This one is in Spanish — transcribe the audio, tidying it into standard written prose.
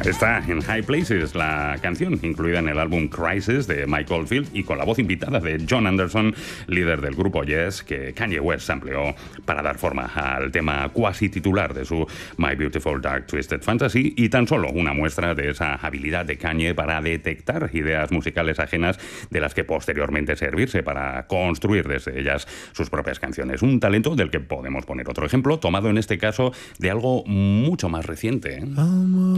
Está en High Places, la canción incluida en el álbum Crisis de Mike Oldfield y con la voz invitada de John Anderson, líder del grupo Yes, que Kanye West amplió para dar forma al tema cuasi titular de su My Beautiful Dark Twisted Fantasy, y tan solo una muestra de esa habilidad de Kanye para detectar ideas musicales ajenas de las que posteriormente servirse para construir desde ellas sus propias canciones. Un talento del que podemos poner otro ejemplo, tomado en este caso de algo mucho más reciente, ¿eh?